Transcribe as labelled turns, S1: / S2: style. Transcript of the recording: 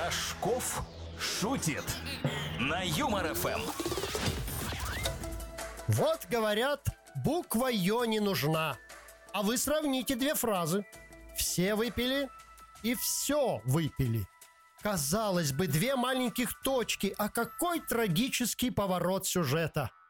S1: Рожков шутит на Юмор ФМ.
S2: Вот говорят, буква «ё» не нужна. А вы сравните две фразы. Все выпили и все выпили. Казалось бы, две маленьких точки, а какой трагический поворот сюжета.